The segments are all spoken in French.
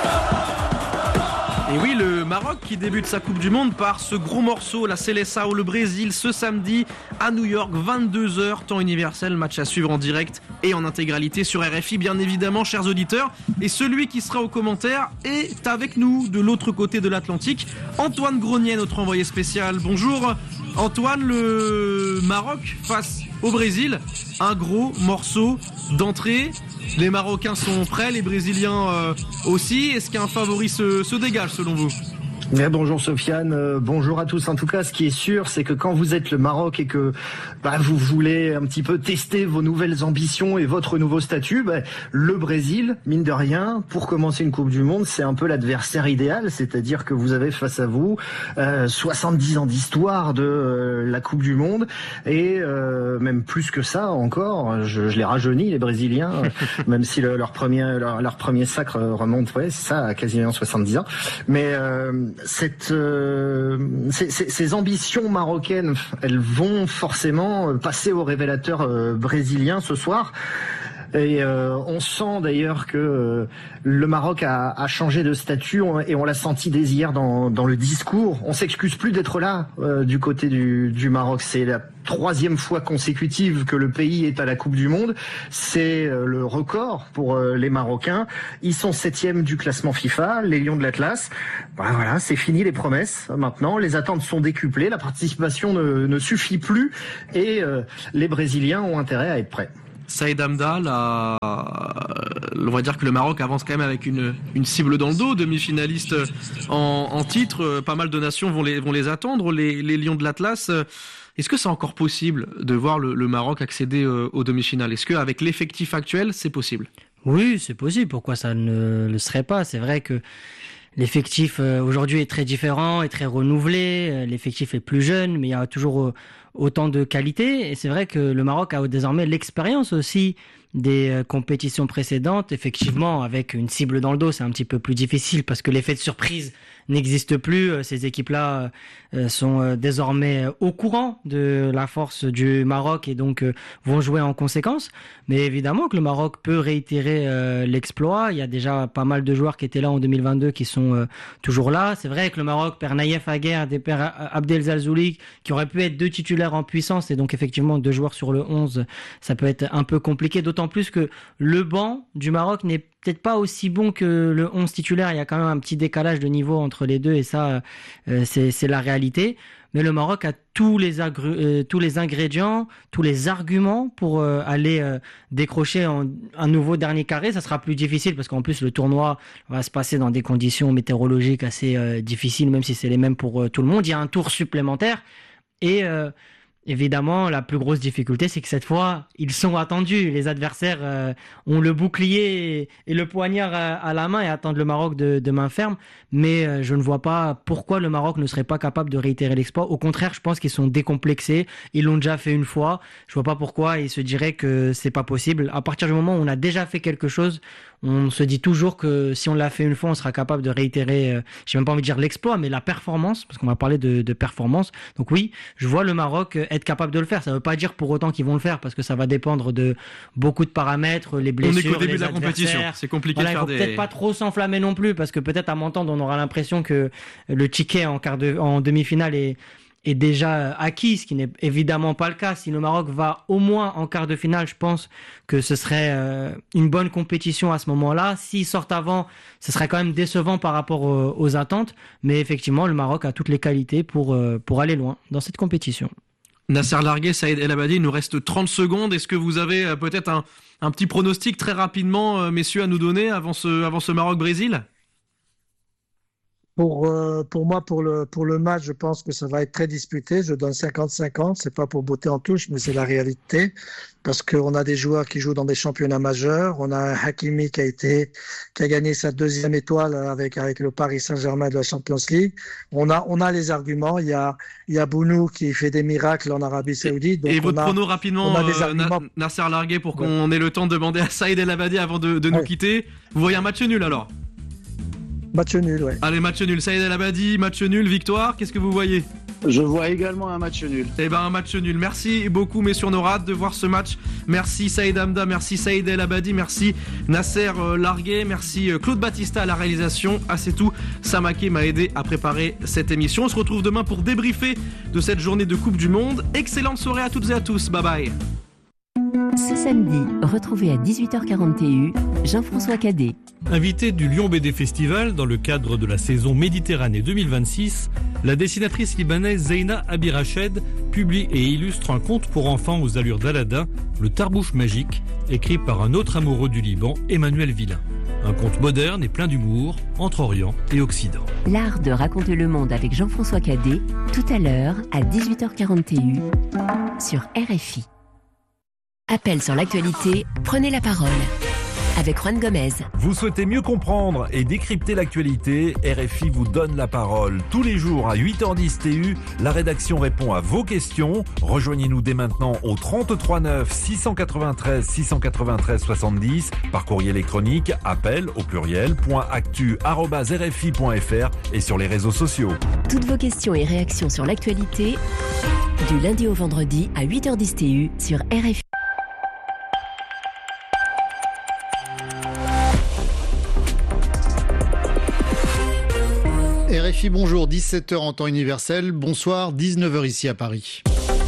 Et oui, le Maroc qui débute sa Coupe du Monde par ce gros morceau, la Seleção, le Brésil, ce samedi à New York, 22h, temps universel, match à suivre en direct et en intégralité sur RFI, bien évidemment, chers auditeurs. Et celui qui sera aux commentaires est avec nous de l'autre côté de l'Atlantique, Antoine Grenier, notre envoyé spécial. Bonjour Antoine, le Maroc face au Brésil, un gros morceau d'entrée. Les Marocains sont prêts, les Brésiliens aussi. Est-ce qu'un favori se dégage selon vous ? Bonjour Sofiane, bonjour à tous. En tout cas, ce qui est sûr, c'est que quand vous êtes le Maroc et que vous voulez un petit peu tester vos nouvelles ambitions et votre nouveau statut, le Brésil, mine de rien, pour commencer une Coupe du Monde, c'est un peu l'adversaire idéal. C'est-à-dire que vous avez face à vous 70 ans d'histoire de la Coupe du Monde et même plus que ça encore. Je les rajeunis, les Brésiliens, même si leur premier sacre remonte, c'est ça, à quasiment 70 ans. Mais ces ambitions marocaines, elles vont forcément passer au révélateur brésilien ce soir. Et on sent d'ailleurs que le Maroc a changé de statut et on l'a senti dès hier dans le discours. On s'excuse plus d'être là du côté du Maroc. C'est la 3e fois consécutive que le pays est à la Coupe du Monde. C'est le record pour les Marocains. Ils sont 7e du classement FIFA, les Lions de l'Atlas. Voilà, c'est fini les promesses. Maintenant, les attentes sont décuplées. La participation ne suffit plus et les Brésiliens ont intérêt à être prêts. Saïd Hamda, on va dire que le Maroc avance quand même avec une cible dans le dos, demi-finaliste en titre. Pas mal de nations vont les attendre, les Lions de l'Atlas. Est-ce que c'est encore possible de voir le Maroc accéder aux demi-finales ? Est-ce qu'avec l'effectif actuel, c'est possible ? Oui, c'est possible. Pourquoi ça ne le serait pas ? C'est vrai que l'effectif aujourd'hui est très différent, est très renouvelé. L'effectif est plus jeune, mais il y a toujours autant de qualité. Et c'est vrai que le Maroc a désormais l'expérience aussi des compétitions précédentes. Effectivement, avec une cible dans le dos, c'est un petit peu plus difficile parce que l'effet de surprise n'existe plus. Ces équipes-là sont désormais au courant de la force du Maroc et donc vont jouer en conséquence. Mais évidemment que le Maroc peut réitérer l'exploit. Il y a déjà pas mal de joueurs qui étaient là en 2022 qui sont toujours là. C'est vrai que le Maroc perd Naïef Aguer, perd Abdel Zalzouli, qui auraient pu être 2 titulaires en puissance et donc effectivement 2 joueurs sur le 11, ça peut être un peu compliqué, d'autant plus que le banc du Maroc n'est peut-être pas aussi bon que le 11 titulaire. Il y a quand même un petit décalage de niveau entre les deux et ça, c'est la réalité. Mais le Maroc a tous les ingrédients, tous les arguments pour aller décrocher un nouveau dernier carré. Ça sera plus difficile parce qu'en plus le tournoi va se passer dans des conditions météorologiques assez difficiles, même si c'est les mêmes pour tout le monde. Il y a un tour supplémentaire et évidemment, la plus grosse difficulté, c'est que cette fois, ils sont attendus. Les adversaires ont le bouclier et le poignard à la main et attendent le Maroc de main ferme. Mais je ne vois pas pourquoi le Maroc ne serait pas capable de réitérer l'exploit. Au contraire, je pense qu'ils sont décomplexés. Ils l'ont déjà fait une fois. Je vois pas pourquoi ils se diraient que c'est pas possible. À partir du moment où on a déjà fait quelque chose, on se dit toujours que si on l'a fait une fois, on sera capable de réitérer, j'ai même pas envie de dire l'exploit, mais la performance, parce qu'on va parler de performance. Donc oui, je vois le Maroc être capable de le faire. Ça veut pas dire pour autant qu'ils vont le faire, parce que ça va dépendre de beaucoup de paramètres, les blessures, on est qu'au début les de la compétition. C'est compliqué de faire des... Il faut peut-être pas trop s'enflammer non plus, parce que peut-être à m'entendre, on aura l'impression que le ticket en demi-finale est déjà acquis, ce qui n'est évidemment pas le cas. Si le Maroc va au moins en quart de finale, je pense que ce serait une bonne compétition à ce moment-là. S'ils sortent avant, ce serait quand même décevant par rapport aux attentes. Mais effectivement, le Maroc a toutes les qualités pour aller loin dans cette compétition. Nasser Largué, Saïd El Abadi, il nous reste 30 secondes. Est-ce que vous avez peut-être un petit pronostic très rapidement, messieurs, à nous donner avant ce Maroc-Brésil ? Pour moi, pour le match, je pense que ça va être très disputé. Je donne 50-50. C'est pas pour botter en touche, mais c'est la réalité. Parce qu'on a des joueurs qui jouent dans des championnats majeurs. On a un Hakimi qui a gagné sa 2e étoile avec le Paris Saint-Germain de la Champions League. On a les arguments. Il y a Bounou qui fait des miracles en Arabie Saoudite. Donc et votre prono rapidement, Nasser Largué, pour qu'on ait le temps de demander à Saïd El Abadi avant de nous quitter. Vous voyez un match nul alors? Match nul, ouais. Allez, match nul. Saïd El Abadi, match nul, victoire. Qu'est-ce que vous voyez? Je vois également un match nul. Eh ben un match nul. Merci beaucoup messieurs, on aura hâte de voir ce match. Merci Saïd Hamda, merci Saïd El Abadi, merci Nasser Larguet, merci Claude Battista à la réalisation. Ah c'est tout, Samake m'a aidé à préparer cette émission. On se retrouve demain pour débriefer de cette journée de Coupe du Monde. Excellente soirée à toutes et à tous, bye bye. Ce samedi, retrouvez à 18h40 TU Jean-François Cadet. Invitée du Lyon BD Festival dans le cadre de la saison Méditerranée 2026, la dessinatrice libanaise Zeina Abirached publie et illustre un conte pour enfants aux allures d'Aladin, Le Tarbouche magique, écrit par un autre amoureux du Liban, Emmanuel Villain. Un conte moderne et plein d'humour entre Orient et Occident. L'art de raconter le monde avec Jean-François Cadet, tout à l'heure à 18h40 TU sur RFI. Appel sur l'actualité, prenez la parole. Avec Juan Gomez. Vous souhaitez mieux comprendre et décrypter l'actualité, RFI vous donne la parole. Tous les jours à 8h10 TU, la rédaction répond à vos questions. Rejoignez-nous dès maintenant au 33 9 693 693 70 par courrier électronique appel au pluriel .actu@rfi.fr et sur les réseaux sociaux. Toutes vos questions et réactions sur l'actualité du lundi au vendredi à 8h10 TU sur RFI. RFI, bonjour, 17h en temps universel, bonsoir, 19h ici à Paris.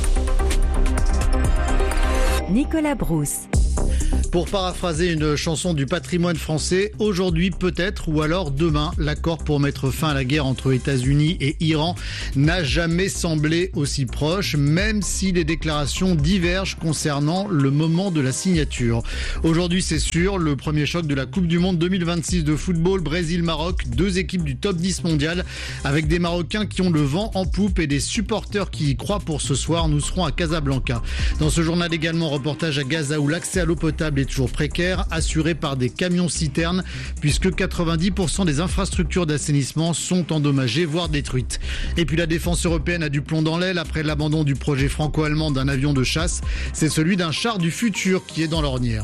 Nicolas Brousse. Pour paraphraser une chanson du patrimoine français, aujourd'hui peut-être ou alors demain, l'accord pour mettre fin à la guerre entre États-Unis et Iran n'a jamais semblé aussi proche, même si les déclarations divergent concernant le moment de la signature. Aujourd'hui, c'est sûr, le premier choc de la Coupe du Monde 2026 de football, Brésil-Maroc, deux équipes du top 10 mondial, avec des Marocains qui ont le vent en poupe et des supporters qui y croient pour ce soir. Nous serons à Casablanca. Dans ce journal également, reportage à Gaza où l'accès à l'eau potable est toujours précaire, assuré par des camions-citernes, puisque 90% des infrastructures d'assainissement sont endommagées, voire détruites. Et puis la défense européenne a du plomb dans l'aile après l'abandon du projet franco-allemand d'un avion de chasse. C'est celui d'un char du futur qui est dans l'ornière.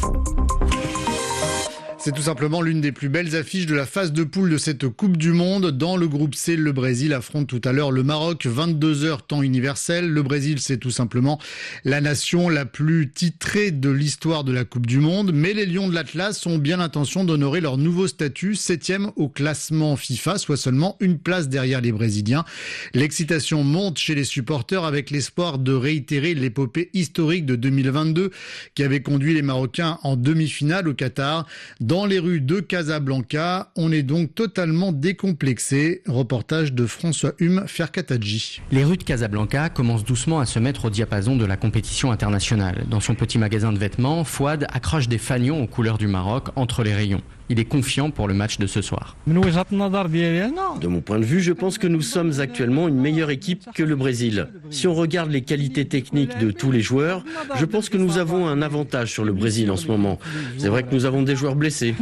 C'est tout simplement l'une des plus belles affiches de la phase de poule de cette Coupe du Monde. Dans le groupe C, le Brésil affronte tout à l'heure le Maroc, 22h temps universel. Le Brésil, c'est tout simplement la nation la plus titrée de l'histoire de la Coupe du Monde. Mais les Lions de l'Atlas ont bien l'intention d'honorer leur nouveau statut, 7e au classement FIFA, soit seulement une place derrière les Brésiliens. L'excitation monte chez les supporters avec l'espoir de réitérer l'épopée historique de 2022 qui avait conduit les Marocains en demi-finale au Qatar. Dans les rues de Casablanca, on est donc totalement décomplexé. Reportage de François Hume, Ferkatadji. Les rues de Casablanca commencent doucement à se mettre au diapason de la compétition internationale. Dans son petit magasin de vêtements, Fouad accroche des fanions aux couleurs du Maroc entre les rayons. Il est confiant pour le match de ce soir. De mon point de vue, je pense que nous sommes actuellement une meilleure équipe que le Brésil. Si on regarde les qualités techniques de tous les joueurs, je pense que nous avons un avantage sur le Brésil en ce moment. C'est vrai que nous avons des joueurs blessés.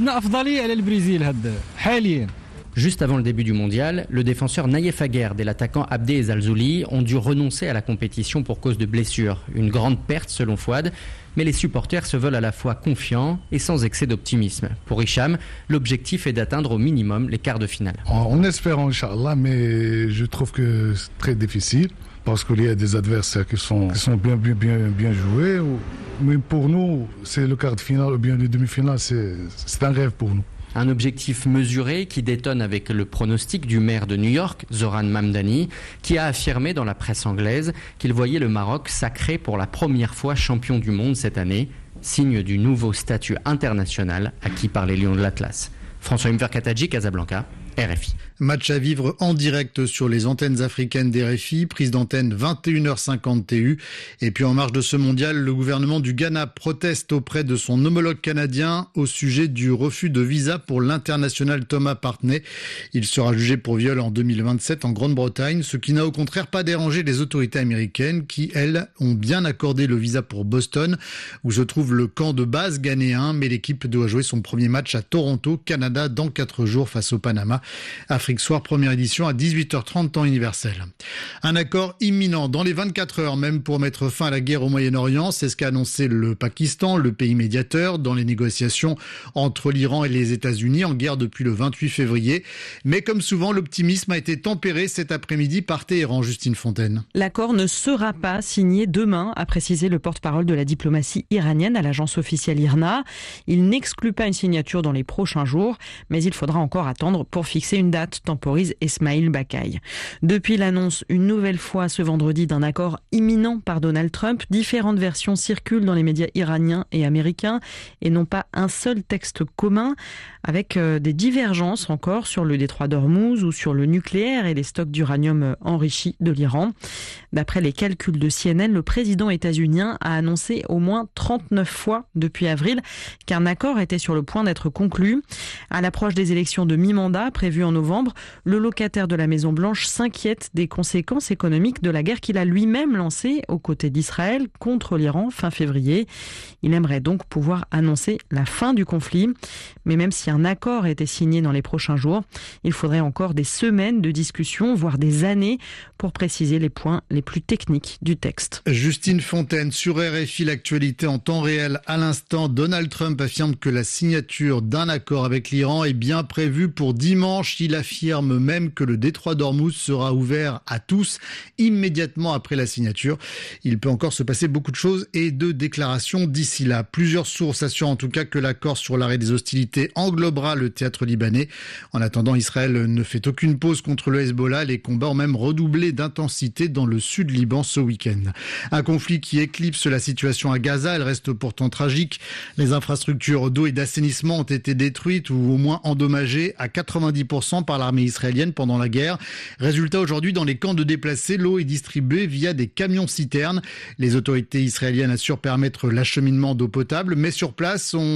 Juste avant le début du mondial, le défenseur Naïef Aguerd et l'attaquant Abdé Zalzouli ont dû renoncer à la compétition pour cause de blessures. Une grande perte selon Fouad, mais les supporters se veulent à la fois confiants et sans excès d'optimisme. Pour Hicham, l'objectif est d'atteindre au minimum les quarts de finale. On espère, Inch'Allah, mais je trouve que c'est très difficile parce qu'il y a des adversaires qui sont bien joués. Mais pour nous, c'est le quart de finale ou bien le demi-finale, c'est un rêve pour nous. Un objectif mesuré qui détonne avec le pronostic du maire de New York, Zoran Mamdani, qui a affirmé dans la presse anglaise qu'il voyait le Maroc sacré pour la première fois champion du monde cette année, signe du nouveau statut international acquis par les Lions de l'Atlas. François Mverkatadji, Casablanca, RFI. Match à vivre en direct sur les antennes africaines d'RFI, prise d'antenne 21h50 TU. Et puis en marge de ce mondial, le gouvernement du Ghana proteste auprès de son homologue canadien au sujet du refus de visa pour l'international Thomas Partey. Il sera jugé pour viol en 2027 en Grande-Bretagne, ce qui n'a au contraire pas dérangé les autorités américaines qui, elles, ont bien accordé le visa pour Boston, où se trouve le camp de base ghanéen. Mais l'équipe doit jouer son premier match à Toronto, Canada, dans 4 jours face au Panama. Afrique Afrique Soir, première édition à 18h30 temps universel. Un accord imminent dans les 24 heures même pour mettre fin à la guerre au Moyen-Orient, c'est ce qu'a annoncé le Pakistan, le pays médiateur dans les négociations entre l'Iran et les États-Unis en guerre depuis le 28 février. Mais comme souvent, l'optimisme a été tempéré cet après-midi par Téhéran, Justine Fontaine. L'accord ne sera pas signé demain, a précisé le porte-parole de la diplomatie iranienne à l'agence officielle IRNA. Il n'exclut pas une signature dans les prochains jours, mais il faudra encore attendre pour fixer une date, temporise Esmaïl Bakay. Depuis l'annonce une nouvelle fois ce vendredi d'un accord imminent par Donald Trump, différentes versions circulent dans les médias iraniens et américains et non pas un seul texte commun, avec des divergences encore sur le détroit d'Ormuz ou sur le nucléaire et les stocks d'uranium enrichi de l'Iran. D'après les calculs de CNN, le président états-unien a annoncé au moins 39 fois depuis avril qu'un accord était sur le point d'être conclu. À l'approche des élections de mi-mandat prévues en novembre, le locataire de la Maison-Blanche s'inquiète des conséquences économiques de la guerre qu'il a lui-même lancée aux côtés d'Israël contre l'Iran fin février. Il aimerait donc pouvoir annoncer la fin du conflit. Mais même si un accord était signé dans les prochains jours, il faudrait encore des semaines de discussion, voire des années, pour préciser les points les plus techniques du texte. Justine Fontaine, sur RFI, l'actualité en temps réel. À l'instant, Donald Trump affirme que la signature d'un accord avec l'Iran est bien prévue pour dimanche. Il affirme même que le détroit d'Ormuz sera ouvert à tous immédiatement après la signature. Il peut encore se passer beaucoup de choses et de déclarations d'ici là. Plusieurs sources assurent en tout cas que l'accord sur l'arrêt des hostilités englobera le théâtre libanais. En attendant, Israël ne fait aucune pause contre le Hezbollah. Les combats ont même redoublé d'intensité dans le sud Liban ce week-end. Un conflit qui éclipse la situation à Gaza. Elle reste pourtant tragique. Les infrastructures d'eau et d'assainissement ont été détruites ou au moins endommagées à 90% par l'armée israélienne pendant la guerre. Résultat, aujourd'hui, dans les camps de déplacés, l'eau est distribuée via des camions-citernes. Les autorités israéliennes assurent permettre l'acheminement d'eau potable, mais sur place, on